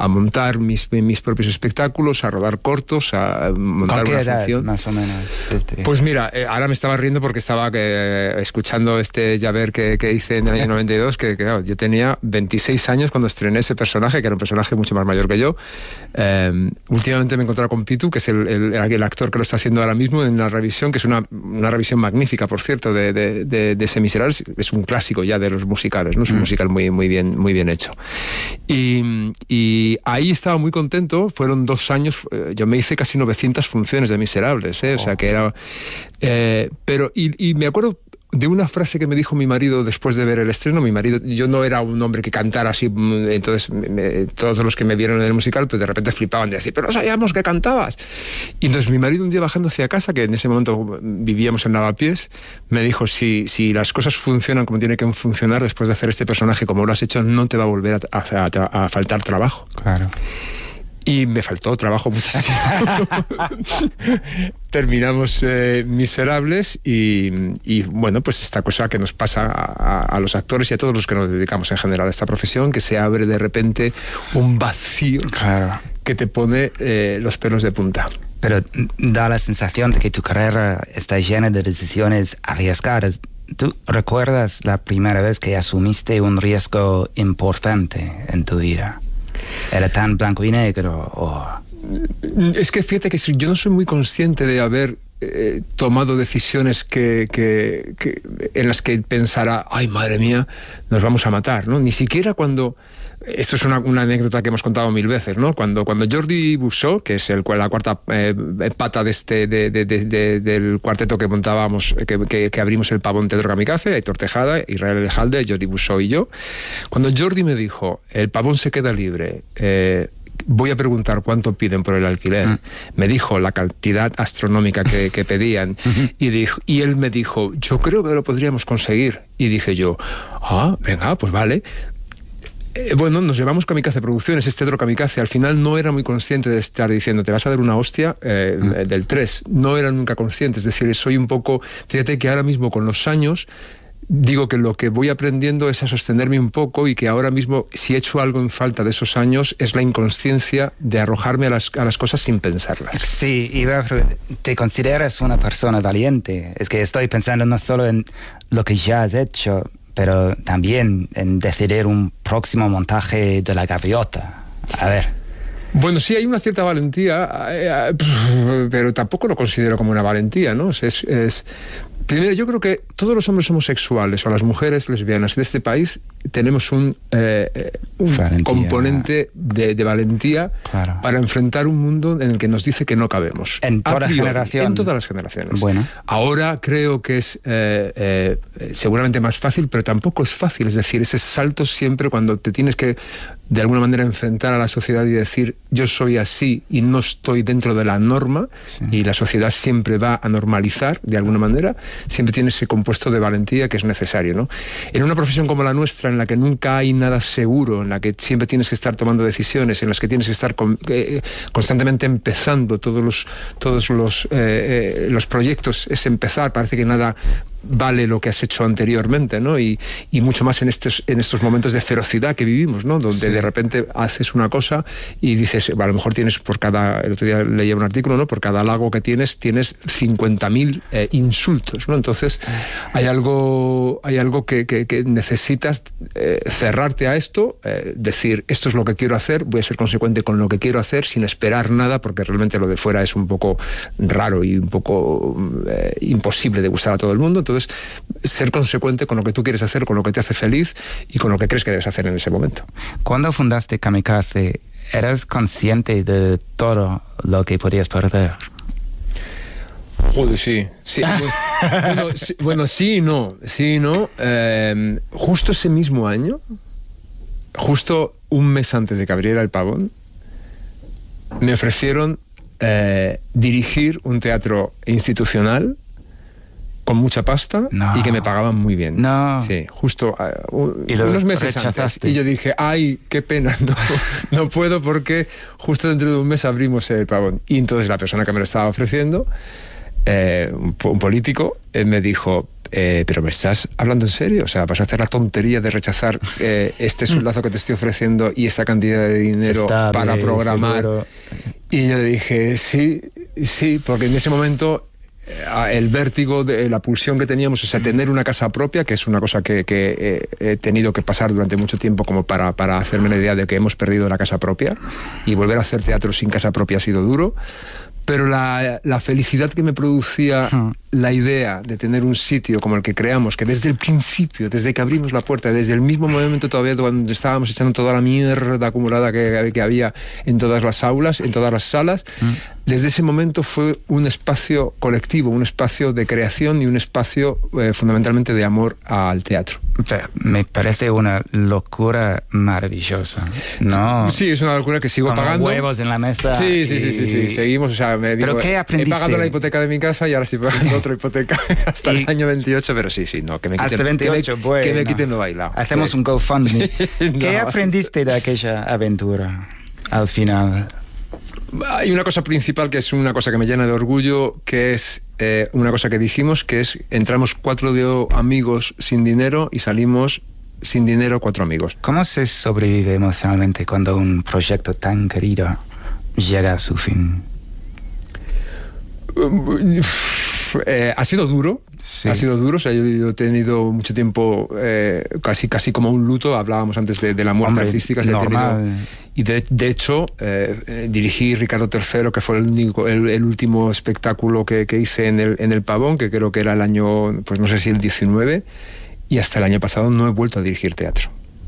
montar mis propios espectáculos, a rodar cortos, a montar una función. Más o menos. Pues mira, ahora me estaba riendo porque estaba escuchando este Javert que hice en el año 92, que claro, yo tenía 26 años cuando estrené ese personaje, que era un personaje mucho más mayor que yo. Últimamente me he encontrado con Pitu, que es el actor que lo está haciendo ahora mismo en la revisión, que es una revisión magnífica, por cierto, de ese Miserables. Es un clásico ya de los musicales, ¿no? Es un musical muy bien hecho. Y ahí estaba muy contento. Fueron 2 años, yo me hice casi 900 funciones de Miserables, o sea que era... pero me acuerdo de una frase que me dijo mi marido después de ver el estreno. Mi marido, yo no era un hombre que cantara así, entonces todos los que me vieron en el musical pues de repente flipaban de decir, pero no sabíamos que cantabas. Y entonces mi marido un día bajando hacia casa, que en ese momento vivíamos en Lavapiés, me dijo, si las cosas funcionan como tienen que funcionar después de hacer este personaje como lo has hecho, no te va a volver a faltar trabajo. Claro. Y me faltó trabajo muchísimo. Terminamos Miserables y bueno, pues esta cosa que nos pasa a los actores y a todos los que nos dedicamos en general a esta profesión, que se abre de repente un vacío, claro, que te pone los pelos de punta. Pero da la sensación de que tu carrera está llena de decisiones arriesgadas. ¿Tú recuerdas la primera vez que asumiste un riesgo importante en tu vida? ¿Era tan blanco y negro? Es que fíjate que yo no soy muy consciente de haber tomado decisiones en las que pensara, ay, madre mía, nos vamos a matar, ¿no? Ni siquiera cuando... Esto es una anécdota que hemos contado 1000 veces, ¿no? Cuando Jordi Bussó, que es la cuarta pata del cuarteto que montábamos, que abrimos el Pavón Teatro Kamikaze, Aitor Tejada, Israel Elejalde, Jordi Bussó y yo, cuando Jordi me dijo, el Pavón se queda libre, voy a preguntar cuánto piden por el alquiler. Me dijo la cantidad astronómica que pedían y él me dijo, yo creo que lo podríamos conseguir. Y dije yo, venga, pues vale. Bueno, nos llevamos Kamikaze Producciones, este Teatro Kamikaze. Al final no era muy consciente de estar diciendo, te vas a dar una hostia del 3. No era nunca consciente. Es decir, soy un poco... Fíjate que ahora mismo con los años digo que lo que voy aprendiendo es a sostenerme un poco y que ahora mismo, si he hecho algo en falta de esos años, es la inconsciencia de arrojarme a las cosas sin pensarlas. Sí, y te consideras una persona valiente. Es que estoy pensando no solo en lo que ya has hecho, pero también en decidir un próximo montaje de La Gaviota. A ver. Bueno, sí, hay una cierta valentía, pero tampoco lo considero como una valentía, ¿no? Primero, yo creo que todos los hombres homosexuales o las mujeres lesbianas de este país tenemos un componente de valentía, claro, para enfrentar un mundo en el que nos dice que no cabemos. En todas las generaciones. Bueno. Ahora creo que es seguramente más fácil, pero tampoco es fácil. Es decir, ese salto siempre cuando te tienes que de alguna manera enfrentar a la sociedad y decir yo soy así y no estoy dentro de la norma, sí, y la sociedad siempre va a normalizar de alguna manera, siempre tiene ese compuesto de valentía que es necesario, ¿no? En una profesión como la nuestra, en la que nunca hay nada seguro, en la que siempre tienes que estar tomando decisiones, en las que tienes que estar constantemente empezando todos los proyectos, es empezar, parece que nada vale lo que has hecho anteriormente, ¿no? Y mucho más en estos momentos de ferocidad que vivimos, ¿no? Donde, sí, de repente haces una cosa y dices, a lo mejor tienes el otro día leía un artículo, ¿no? Por cada halago que tienes 50.000 insultos, ¿no? Entonces hay algo que necesitas cerrarte a esto, decir, esto es lo que quiero hacer, voy a ser consecuente con lo que quiero hacer sin esperar nada, porque realmente lo de fuera es un poco raro y un poco imposible de gustar a todo el mundo. Entonces, ser consecuente con lo que tú quieres hacer, con lo que te hace feliz y con lo que crees que debes hacer en ese momento. Cuando fundaste Kamikaze, ¿eras consciente de todo lo que podías perder? Joder, sí. Bueno, sí y no. Justo ese mismo año, justo un mes antes de que abriera el Pavón, me ofrecieron dirigir un teatro institucional con mucha pasta, no, y que me pagaban muy bien. No. Sí, justo unos meses antes. Y yo dije, ay, qué pena, no puedo porque justo dentro de un mes abrimos el Pavón. Y entonces la persona que me lo estaba ofreciendo, un político, me dijo, pero ¿me estás hablando en serio? O sea, ¿vas a hacer la tontería de rechazar este sueldazo que te estoy ofreciendo y esta cantidad de dinero Estable, para programar? seguro. Y yo le dije, sí, porque en ese momento el vértigo, de la pulsión que teníamos, o sea, tener una casa propia, que es una cosa que he tenido que pasar durante mucho tiempo como para hacerme la idea de que hemos perdido la casa propia, y volver a hacer teatro sin casa propia ha sido duro. Pero la felicidad que me producía la idea de tener un sitio como el que creamos, que desde el principio, desde que abrimos la puerta, desde el mismo momento todavía cuando estábamos echando toda la mierda acumulada que había en todas las aulas, en todas las salas, desde ese momento fue un espacio colectivo, un espacio de creación y un espacio fundamentalmente de amor al teatro. O sea, me parece una locura maravillosa, ¿no? Sí, es una locura que sigo Como pagando. Huevos en la mesa. Sí. Seguimos, o sea, ¿Pero qué aprendiste? He pagado la hipoteca de mi casa y ahora estoy pagando otra hipoteca hasta el año 28, pero sí, no, que me quiten. Hasta 28, bueno. Que me quiten lo bailado. Hacemos un GoFundMe. No. ¿Qué aprendiste de aquella aventura al final? Hay una cosa principal que es una cosa que me llena de orgullo, que es una cosa que dijimos, que es entramos 4 amigos sin dinero y salimos sin dinero 4 amigos. ¿Cómo se sobrevive emocionalmente cuando un proyecto tan querido llega a su fin? Ha sido duro. Sí. Ha sido duro, o sea, yo he tenido mucho tiempo casi como un luto. Hablábamos antes de la muerte artística. Y de hecho dirigí Ricardo III, que fue el último espectáculo que hice en el Pavón, que creo que era el año, pues no sé si el 19, y hasta el año pasado no he vuelto a dirigir teatro.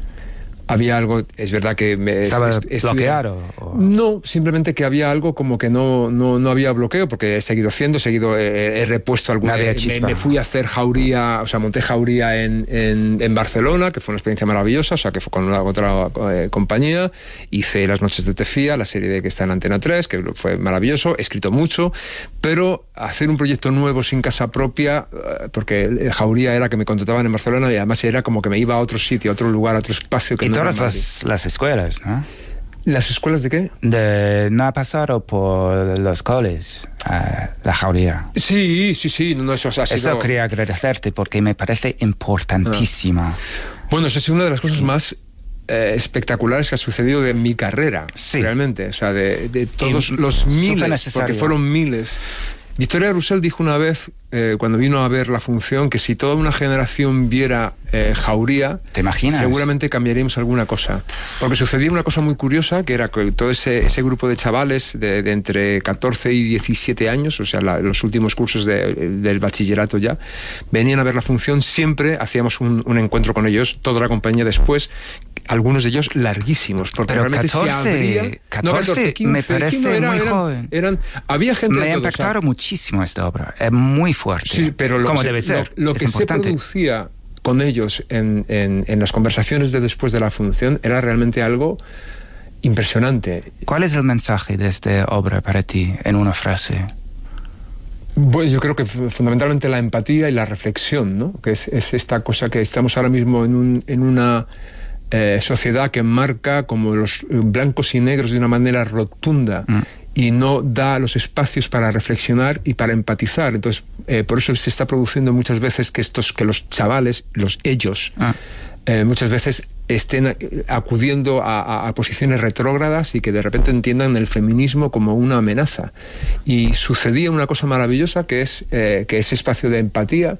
Había algo, es verdad que ¿Sabes bloquear o...? No, simplemente que había algo como que no había bloqueo, porque he seguido he repuesto alguna vez. Me fui a hacer Jauría, o sea, monté Jauría en Barcelona, que fue una experiencia maravillosa, o sea, que fue con otra compañía. Hice Las Noches de Tefía, la serie que está en Antena 3, que fue maravilloso. He escrito mucho, pero hacer un proyecto nuevo sin casa propia, porque Jauría era que me contrataban en Barcelona y además era como que me iba a otro sitio, a otro lugar, a otro espacio que no. Todas las escuelas, ¿no? ¿Las escuelas de qué? No ha pasado por los coles, la Jauría. Sí. No, eso quería agradecerte porque me parece importantísima. Bueno, eso es una de las cosas más espectaculares que ha sucedido de mi carrera, realmente. O sea, de todos los miles, porque fueron miles. Victoria Roussel dijo una vez, cuando vino a ver la función, que si toda una generación viera Jauría, ¿te imaginas? Seguramente cambiaríamos alguna cosa. Porque sucedía una cosa muy curiosa, que era que todo ese grupo de chavales de entre 14 y 17 años, o sea, los últimos cursos del bachillerato ya, venían a ver la función. Siempre hacíamos un encuentro con ellos, toda la compañía después, algunos de ellos larguísimos, porque pero realmente 14, se abría... 14, 15, me parece muy joven. Había gente... Me ha impactado muchísimo esta obra, es muy fuerte. Sí, pero como debe ser. Lo que se producía con ellos en las conversaciones de después de la función era realmente algo impresionante. ¿Cuál es el mensaje de esta obra para ti, en una frase? Bueno, yo creo que fundamentalmente la empatía y la reflexión, ¿no? Que es esta cosa que estamos ahora mismo en una sociedad que marca como los blancos y negros de una manera rotunda y no da los espacios para reflexionar y para empatizar. Entonces, por eso se está produciendo muchas veces que los chavales, ellos, muchas veces estén acudiendo a posiciones retrógradas y que de repente entiendan el feminismo como una amenaza. Y sucedía una cosa maravillosa, que es que ese espacio de empatía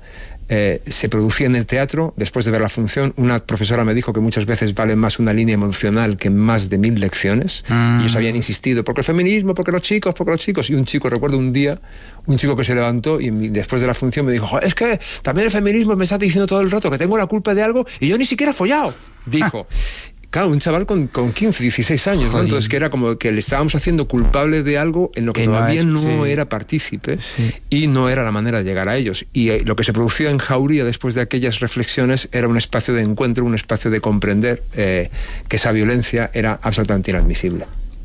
se producía en el teatro. Después de ver la función, una profesora me dijo que muchas veces vale más una línea emocional que más de 1000 lecciones. Y ellos habían insistido, porque el feminismo, porque los chicos. Y un chico, recuerdo un día, un chico que se levantó y después de la función me dijo, es que también el feminismo me está diciendo todo el rato que tengo la culpa de algo y yo ni siquiera he follado, dijo. Claro, un chaval con 15, 16 años, ¿no? Entonces que era como que le estábamos haciendo culpable de algo en lo que todavía no era partícipe y no era la manera de llegar a ellos. Y lo que se producía en Jauría después de aquellas reflexiones era un espacio de encuentro, un espacio de comprender que esa violencia era absolutamente inadmisible.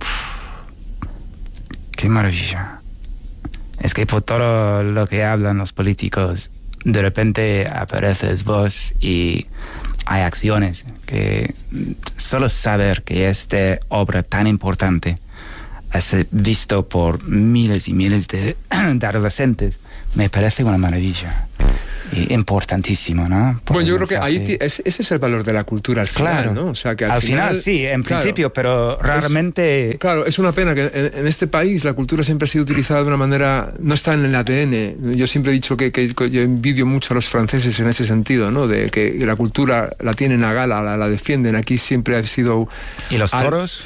¡Qué maravilla! Es que por todo lo que hablan los políticos, de repente apareces vos y hay acciones que solo saber que esta obra tan importante es visto por miles y miles de adolescentes me parece una maravilla. importantísimo, ¿no? Por Bueno, yo creo mensaje. que ahí ese es el valor de la cultura al final, Claro. ¿no? O sea, que al final sí, en principio, pero raramente... Claro, es una pena que en este país la cultura siempre ha sido utilizada de una manera... No está en el ADN. Yo siempre he dicho que yo envidio mucho a los franceses en ese sentido, ¿no? De que la cultura la tienen a gala, la defienden. Aquí siempre ha sido... ¿Y los toros?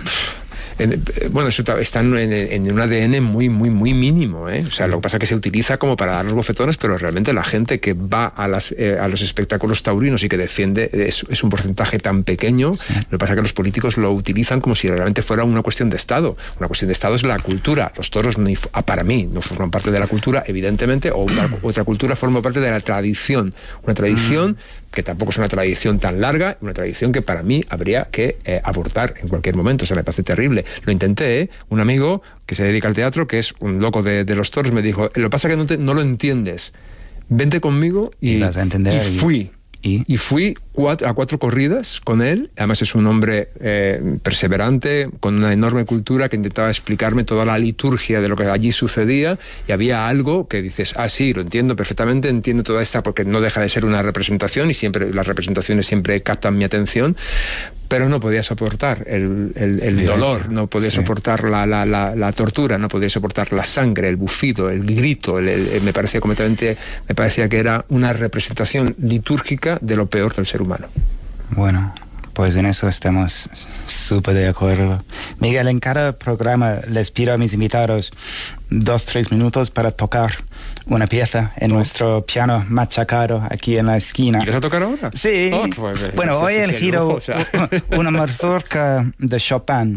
Bueno, eso está en un ADN muy mínimo, ¿eh? O sea, lo que pasa es que se utiliza como para dar los bofetones, pero realmente la gente que va a los espectáculos taurinos y que defiende es un porcentaje tan pequeño. Sí. Lo que pasa es que los políticos lo utilizan como si realmente fuera una cuestión de Estado. Una cuestión de Estado es la cultura. Los toros, para mí, no forman parte de la cultura, evidentemente, o otra cultura forma parte de la tradición. Una tradición que tampoco es una tradición tan larga, una tradición que para mí habría que abortar en cualquier momento. O sea, me parece terrible. Lo intenté, ¿eh? Un amigo que se dedica al teatro, que es un loco de los toros, me dijo, lo que pasa es que no lo entiendes. Vente conmigo y vas a entender. Y fui. Y fui a 4 corridas con él. Además es un hombre perseverante, con una enorme cultura, que intentaba explicarme toda la liturgia de lo que allí sucedía, y había algo que dices, sí, lo entiendo perfectamente, entiendo toda esta, porque no deja de ser una representación, y siempre las representaciones siempre captan mi atención, pero no podía soportar el dolor, no podía soportar la tortura, no podía soportar la sangre, el bufido, el grito. Me parecía que era una representación litúrgica de lo peor del ser humano. Bueno, pues en eso estamos súper de acuerdo. Miguel, en cada programa les pido a mis invitados 2-3 minutos para tocar una pieza en nuestro piano machacado aquí en la esquina. ¿Quieres a tocar ahora? Sí. Pues, bueno, hoy he elegido una mazurka de Chopin.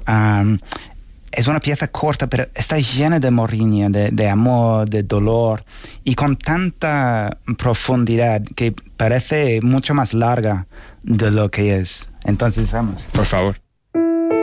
Es una pieza corta, pero está llena de morriña, de amor, de dolor, y con tanta profundidad que parece mucho más larga de lo que es. Entonces, vamos. Por favor.